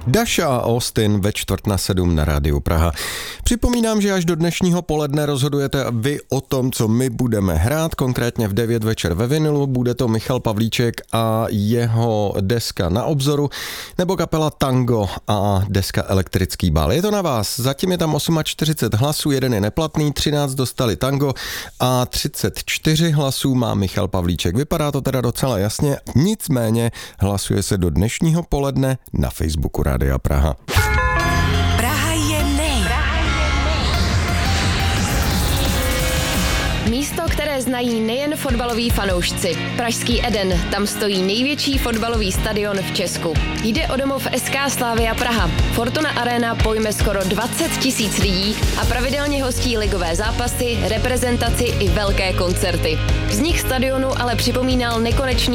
Dasha a Austin ve 6:45 na Rádiu Praha. Připomínám, že až do dnešního poledne rozhodujete vy o tom, co my budeme hrát, konkrétně v 9 večer ve Vinilu. Bude to Michal Pavlíček a jeho deska Na obzoru, nebo kapela Tango a deska Elektrický bál. Je to na vás. Zatím je tam 48 hlasů, jeden je neplatný, 13 dostali Tango a 34 hlasů má Michal Pavlíček. Vypadá to teda docela jasně, nicméně hlasuje se do dnešního poledne na Facebooku Rádia Praha. Praha je nej. Místo, které znají nejen fotbaloví fanoušci. Pražský Eden, tam stojí největší fotbalový stadion v Česku. Jde o domov SK Slavia Praha. Fortuna Arena pojme skoro 20 000 lidí a pravidelně hostí ligové zápasy, reprezentaci i velké koncerty. Vznik stadionu ale připomínal nekonečný